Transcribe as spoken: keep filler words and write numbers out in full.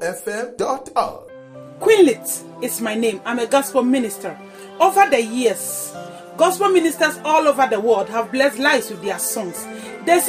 f m dot org. Queenlit is my name. I'm a gospel minister. Over the years, gospel ministers all over the world have blessed lives with their songs. They